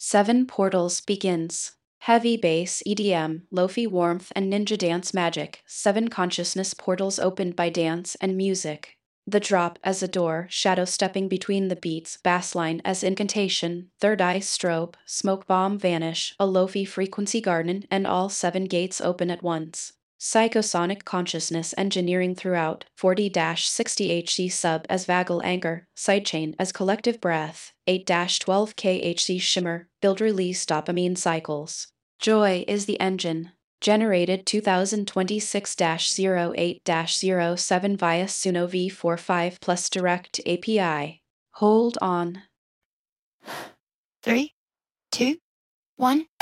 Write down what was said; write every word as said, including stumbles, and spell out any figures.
Seven Portals begins. Heavy bass, E D M, lofi warmth, and ninja dance magic. Seven consciousness portals opened by dance and music. The drop as a door, shadow stepping between the beats, bassline as incantation, third eye strobe, smoke bomb vanish, a lofi frequency garden, and all seven gates open at once. Psychosonic consciousness engineering throughout, forty to sixty H C sub as vagal anger, sidechain as collective breath, eight to twelve K H C shimmer, build release dopamine cycles. Joy is the engine. Generated twenty twenty-six dash zero eight dash zero seven via Suno v forty-five plus direct A P I. Hold on. Three, two, one.